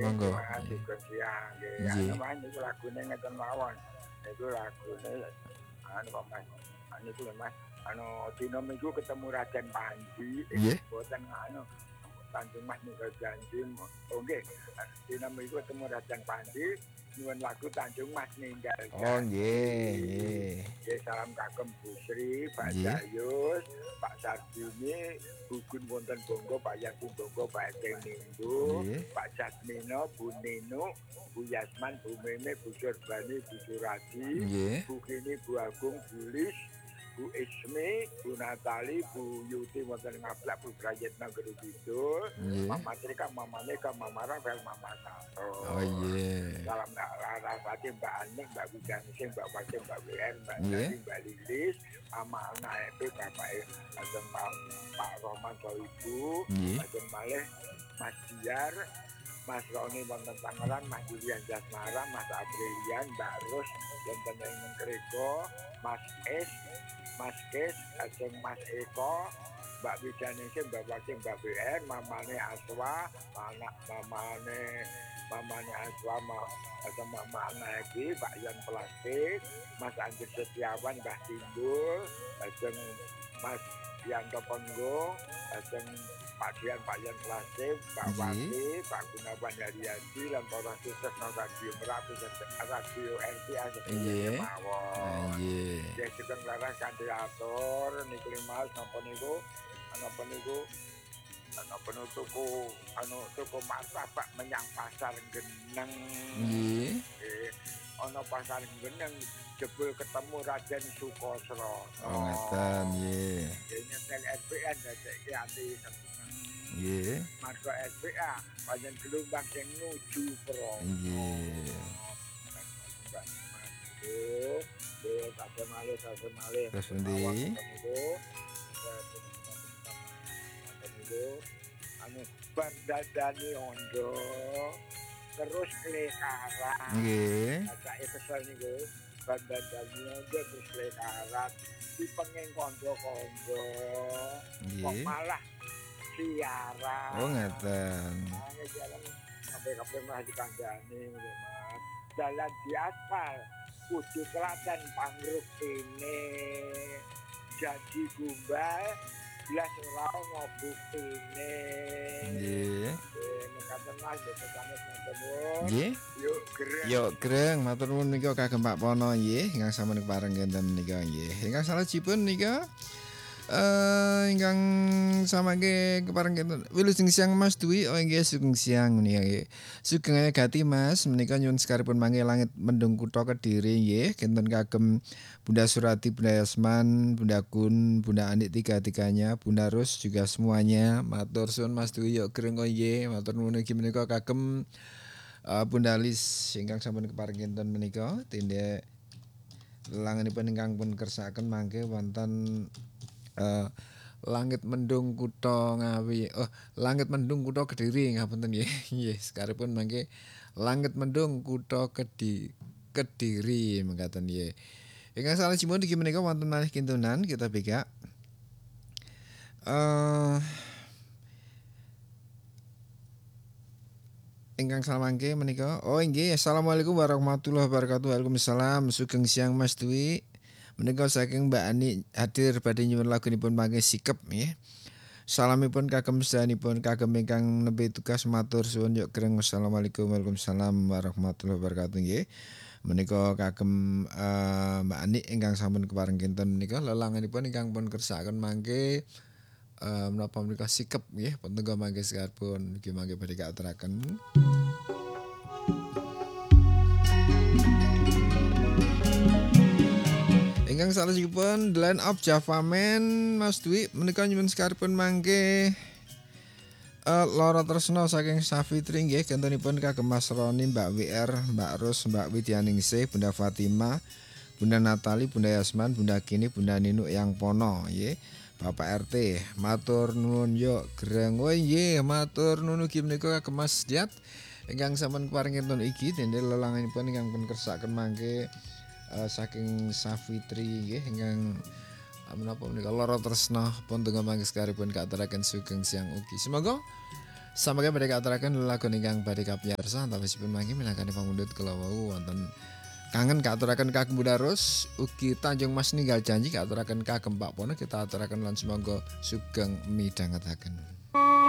monggo. Mas Sugeng Siang nggih. Anu Nggih. Mas niku lagune ngeten mawon. Niku lagune anu kok Mas. Niku lho Mas. Anu dina Minggu ketemu Raden Panji. Nggih. Boten anu Tanjung Mas ninggal janji. Oh nggih. Dina Minggu ketemu Raden Panji. Nyuwun lagu Tanjung Mas ninggal Oh janji. nggih. Nggih salam kagem Bu Sri, Pak Nggih. Dayus, Pak Sardini, Gugun wonten Bonggo, Pak Yasin Bonggo, Pak Eceng Minggu, Nggih. Pak Jasmino, Bu Nino, Bu Yasman, Bu Meme, Bu Surbani, Bu Surati, Nggih. Bu Kini, Bu Agung, Bu Lis, Bu Ismi, Bu Natali, Bu Yuti wonten Ngablak, Bu Prayitna Guru Kidul, Nggih. Mama Trika, Mama Neka, Mama Rafael, Mama Sato. Oh iya. Salam Larasati, Mbak Anik, Mbak Wijanising, Mbak Wajib, Mbak WR, Mbak Nggih. Dani, Mbak Lilis, Mama Anak Epi, Bapak Ajeng Pak Roman Soibu, Nggih. Ajeng Malih, Mas Diar, Mas Roni wonten Tangerang, Mas Julian Jasmara, Mas Aprilian, Mbak Rus wonten ing Kreko, Mas Es, Mas Kes, Ajeng Mas Eko, Mbak Wijanising, Mbak Wajib, Mbak WR, Mamane Aswa, mamane Aswa, atau Mama Anaki, Pak Yan Plastik, Mas Anjir Setiawan, Mbah Timbul, Ajeng Mas Yanto Penggo, Ajeng Pak Dian Plastik, Pak Wati, Pak Gunawan Haryadi, lan para sukses nang Radio Merapi, Radio RPA Nggih. mawon. Nggih. Ya Sugeng Laras kanthi atur niku Mas napa niku tuku martabak menyang pasar Geneng. Nggih. Ana pasar Geneng jebul ketemu Raden Sukosrono. Oh ngeten nggih. Nyetel SPA ndadekke ati seneng. Nggih. Marga SPA panjen gelombang sing nuju Prono. Nggih. Kasih malih. Terus pundi? Anu Bardadani Ondo terus Klekaran. Nggih. Saya kesel niku Bardadani Ondo terus Klekaran dipenging kondo-kondo. Kok Nggih. malah siaran. Oh ngeten. Jalan kabeh-kabeh mah dikandani ngono Mas. Jalan di aspal kudu telaten pangruk ini jadi gumbal belas ora ono buktine. Nggih. Mekaten Mas besanes nuwun. Nggih. Yuk gereng. Yo greng matur nuwun nika kagem Pak Pono nggih ingkang sampun kepareng kinten menika nggih. Ingkang salajengipun nika ingkang samangke kepareng kinten wilujeng siang Mas Dwi oh nggih sugeng siang menika nggih. Sugeng gati Mas menika nyuwun sekaripun mangke langit mendung kutha Kediri nggih kinten kagem Bunda Surati, Bunda Yasman, Bunda Kun, Bunda Anik tiga-tiganya, Bunda Rus juga semuanya. Matur suwun Mas Dwi yo greng nggih. Matur nuwun iki menika kagem Bunda Lis ingkang sampun kepareng kinten menika tindhe lelanganipun ingkang pun kersakaken mangke wonten langit mendung kutha Ngawi. Oh, langit mendung kutha Kediri ngapunten nggih. Nggih, sekaripun mangke langit mendung kutha Kediri mengkaten nggih. Ingkang salajengipun iki menika wonten malih kintunan kita beka. Ingkang samangke menika. Oh nggih, assalamualaikum warahmatullahi wabarakatuh. Waalaikumsalam. Sugeng siang Mas Dwi. Menika saking Mbak Ani hadir badhe nyuwun lagunipun mangke sikep nggih. Salamipun kagem sedanipun kagem ingkang nembe tugas matur suwun yok greng. Wassalamualaikum waalaikumsalam warahmatullahi wabarakatuh nggih. Menika kagem Mbak Ani ingkang sampun kepareng kinten menika lelanganipun ingkang pun kersakaken mangke menapa menika sikep nggih pentengga mangke sekaripun niki mangke badhe kaaturaken. Ingkang salajengipun The Line of Java Man Mas Dwi menika nyuwun sekaripun mangke Loro tresno saking Safitri nggih gentenipun kagem Mas Roni, Mbak WR, Mbak Rus, Mbak Widyaningsih, Bunda Fatima, Bunda Natali, Bunda Yasman, Bunda Kini, Bunda Ninu yang Pono nggih. Bapak RT, matur nuwun yo greng. Oh nggih, matur nuwun ugi menika kagem Mas Diat ingkang sampun kepareng kinten iki dene lelanganipun ingkang pun kersakaken mangke saking Safitri nggih ingkang menapa menika lara tresna pun tengah mangke sekaripun kaaturaken sugeng siang ugi. Semoga Samangke badhe katuraken lagu ingkang badhe kapiyarsa antawisipun mangke minangkani pamundhut kula wau wonten kangen katuraken kagem Budaros ugi Tanjung Mas ninggal janji katuraken kagem Pak Pono kita aturaken lan sumangga sugeng midhangetaken.